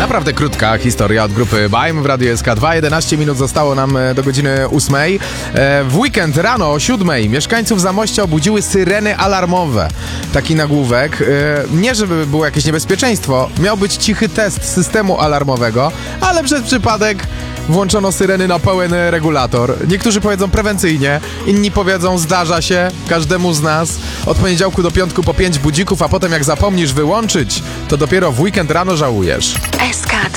Naprawdę krótka historia od grupy Baim w Radiu SK2. 11 minut zostało nam do godziny 8. W weekend rano o 7 mieszkańców Zamościa obudziły syreny alarmowe. Taki nagłówek. Nie żeby było jakieś niebezpieczeństwo, miał być cichy test systemu alarmowego, ale przez przypadek włączono syreny na pełen regulator. Niektórzy powiedzą prewencyjnie, inni powiedzą zdarza się każdemu z nas. Od poniedziałku do piątku po 5 budzików, a potem jak zapomnisz wyłączyć, to dopiero w weekend rano żałujesz. SK2